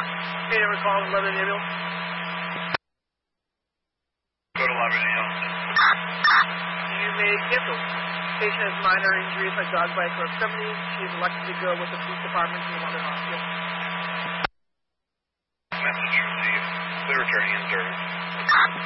Hey, never call 11 ambulance. Go to 11 ambulance. You may cancel. Patient has minor injuries like dog bite or extremities. She is elected to go with the police department to another hospital. Message received. They're returning in service.